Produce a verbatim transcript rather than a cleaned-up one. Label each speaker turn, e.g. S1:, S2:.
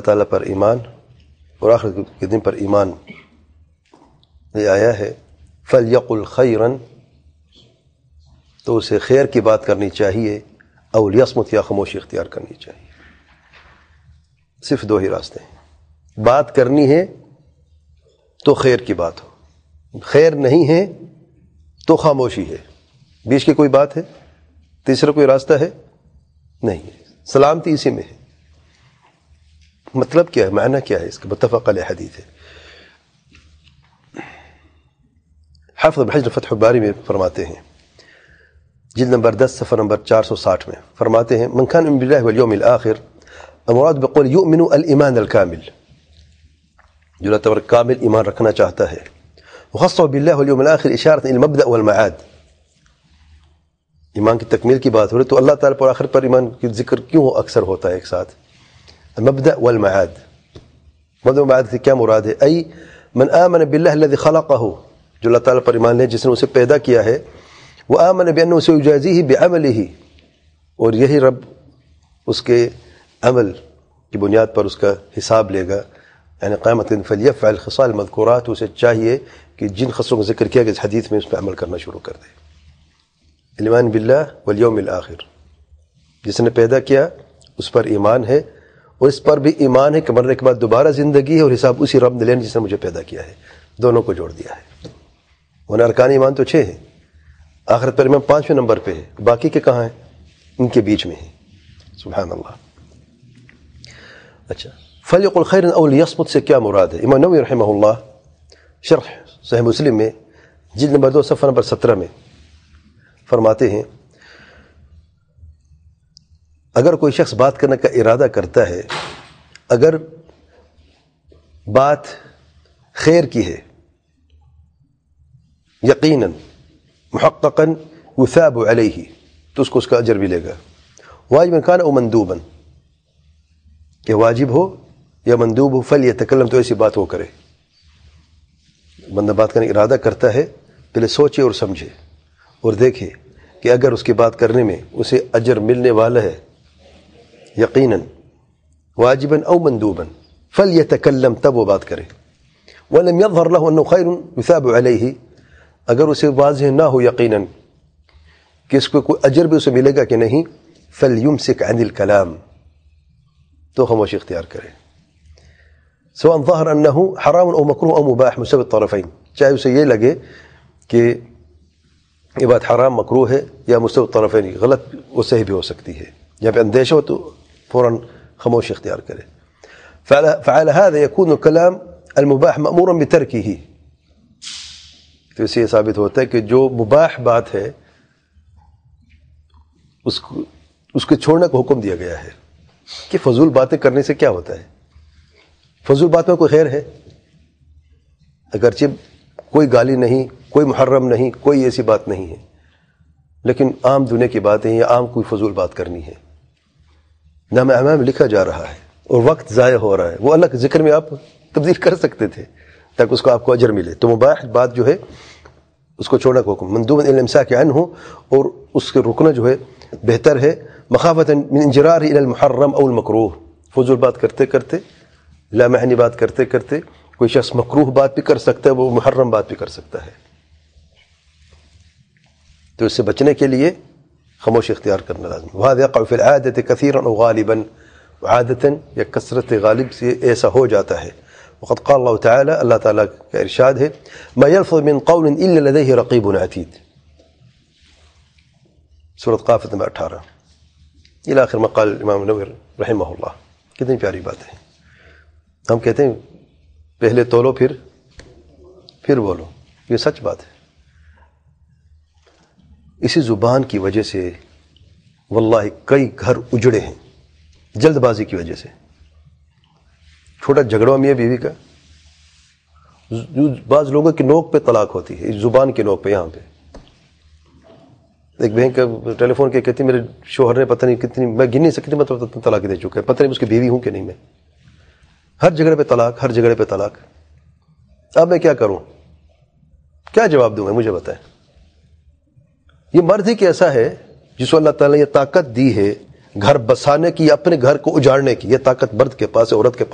S1: تعالیٰ پر ایمان اور آخرت کے دن پر ایمان یہ آیا ہے فَلْيَقُلْ خَيْرًا، تو اسے خیر کی بات کرنی چاہیے، او لیصمت، یا خاموشی اختیار کرنی چاہیے۔ صرف دو ہی راستے ہیں، بات کرنی ہے تو خیر کی بات ہو، خیر نہیں ہے تو خاموشی ہے، بیچ کی کوئی بات ہے، تیسرا کوئی راستہ ہے نہیں ہے، سلامتی اسی میں ہے۔ مطلب کیا ہے، معنی کیا ہے اس کا؟ متفق علیہ حدیث ہے۔ حافظ ابن حجر فتح الباری میں فرماتے ہیں، جلد نمبر دس صفحہ نمبر چار سو ساٹھ میں فرماتے ہیں، من کان یؤمن باللہ والیوم الآخر، المراد بقول یؤمن الایمان الکامل، جو اللہ تبارک کامل ایمان رکھنا چاہتا ہے، وخصہ باللہ والیوم الآخر اشارۃ الی المبدأ والمعاد، ایمان کی تکمیل کی بات ہو رہی تو اللہ تعالیٰ پر آخر پر ایمان کی ذکر کیوں اکثر ہوتا ہے ایک ساتھ؟ المبدأ والمعاد، مبدأ والمعاد سے کیا مراد ہے؟ ای من آمن باللہ الذی خلقہ، جو اللہ تعالیٰ پر ایمان لے جس نے اسے پیدا کیا ہے، وآمن بأنه سيجازيه بعمله، اور یہی رب اس کے عمل کی بنیاد پر اس کا حساب لے گا، یعنی قیامت فلیفعل خصال المذکورات، اسے چاہیے کہ جن خصلوں کا ذکر کیا گیا اس حدیث میں اس پہ عمل کرنا شروع کر دے۔ ایمان باللہ والیوم الآخر، جس نے پیدا کیا اس پر ایمان ہے، اور اس پر بھی ایمان ہے کہ مرنے کے بعد دوبارہ زندگی ہے اور حساب اسی رب نے لینا جس نے مجھے پیدا کیا ہے، دونوں کو جوڑ دیا ہے۔ ورنہ ارکان ایمان تو چھ ہیں، آخرت پر ایمان پانچویں نمبر پہ ہے، باقی کے کہاں ہیں؟ ان کے بیچ میں ہیں۔ سبحان اللہ۔ اچھا، فَلْيَقُلْ خَيْرًا أَوْ لِيَصْمُتْ سے کیا مراد ہے؟ امام نووی رحمہ اللہ شرح صحیح مسلم میں جلد نمبر دو صفحہ نمبر سترہ میں فرماتے ہیں، اگر کوئی شخص بات کرنے کا ارادہ کرتا ہے، اگر بات خیر کی ہے، یقیناً محققاً یثاب علیہ، تو اس کو اس کا اجر بھی لے گا، واجباً کان او مندوباً، کہ واجب ہو یا مندوب ہو، فلیتکلم، تو ایسی بات وہ کرے۔ بندہ بات کرنے کا ارادہ کرتا ہے، پہلے سوچے اور سمجھے اور دیکھے کہ اگر اس کی بات کرنے میں اسے اجر ملنے والا ہے یقیناً واجباً او مندوباً، فلیتکلم، تب وہ بات کرے۔ ولم یظہر له انه خیر یثاب علیہ، اگر اسے واضح نہ ہو یقیناً کہ اس کو کوئی اجر بھی اسے ملے گا کہ نہیں، فلیمسک عن الکلام، تو خاموشی اختیار کرے، سواء ظہر انه حرام او مکروہ او مباح مساوی الطرفین، چاہے اسے یہ لگے کہ یہ بات حرام مکروہ ہے یا مساوی الطرفین، غلط وہ صحیح بھی ہو سکتی ہے، جہاں پہ اندیشہ ہو تو فوراً خاموشی اختیار کرے۔ فعلى هذا يكون الكلام المباح مأمورا بتركه، تو اس سے یہ ثابت ہوتا ہے کہ جو مباح بات ہے اس کو اس کے چھوڑنے کا حکم دیا گیا ہے، کہ فضول باتیں کرنے سے کیا ہوتا ہے؟ فضول بات میں کوئی خیر ہے؟ اگرچہ کوئی گالی نہیں، کوئی محرم نہیں، کوئی ایسی بات نہیں ہے، لیکن عام دنیا کی باتیں یا عام کوئی فضول بات کرنی ہے، نام اعمال میں لکھا جا رہا ہے اور وقت ضائع ہو رہا ہے، وہ اللہ کے ذکر میں آپ تبدیل کر سکتے تھے تاکہ اس کو آپ کو اجر ملے، تو مباح بات جو ہے اس کو چھوڑنے کا حکم، مندوب الامساک عنہ، اور اس کے رکنا جو ہے بہتر ہے، مخافۃ من انجرار الى المحرم او المکروہ، فضول بات کرتے کرتے، لا معنی بات کرتے کرتے کوئی شخص مکروہ بات بھی کر سکتا ہے، وہ محرم بات بھی کر سکتا ہے، تو اس سے بچنے کے لیے خاموشی اختیار کرنا لازم۔ وهذا يقع في العادة كثيرا او غالبا، عادتاً یا کثرت غالب سے ایسا ہو جاتا ہے۔ وقد قال اللہ تعالی، اللہ تعالیٰ کا ارشاد ہے، ما يلفظ من قول الا لديه رقیب عتید، سورۃ قاف نمبر اٹھارہ، الى آخر ما قال امام نووی رحمہ اللہ۔ کتنی پیاری بات ہے، ہم کہتے ہیں پہلے تولو پھر پھر بولو، یہ سچ بات ہے۔ اسی زبان کی وجہ سے واللہ کئی گھر اجڑے ہیں، جلد بازی کی وجہ سے، چھوٹا جھگڑا میاں بیوی کا، بعض لوگوں کی نوک پہ طلاق ہوتی ہے، زبان کی نوک پہ، یہاں پہ ایک بہن کا ٹیلی فون کے کہتی میرے شوہر نے پتہ نہیں کتنی، میں گن نہیں سکتی مطلب طلاق دے چکا ہے، پتہ نہیں اس کی بیوی ہوں کہ نہیں، میں ہر جگہ پہ طلاق، ہر جگہ پہ طلاق، اب میں کیا کروں، کیا جواب دوں میں، مجھے بتائیں۔ یہ مرد ہی کیسا ہے جس کو اللہ تعالیٰ نے یہ طاقت دی ہے گھر بسانے کی، اپنے گھر کو اجاڑنے کی، یہ طاقت مرد کے پاس ہے، عورت کے پاس